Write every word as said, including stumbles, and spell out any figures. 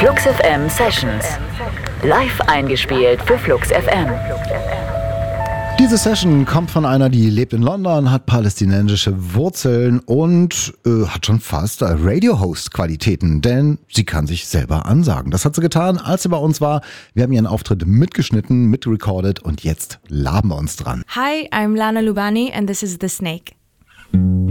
Flux F M Sessions. Live eingespielt für Flux F M. Diese Session kommt von einer, die lebt in London, hat palästinensische Wurzeln und äh, hat schon fast Radio-Host-Qualitäten, denn sie kann sich selber ansagen. Das hat sie getan, als sie bei uns war. Wir haben ihren Auftritt mitgeschnitten, mitrecordet und jetzt laben wir uns dran. Hi, I'm Lana Lubani and this is The Snake.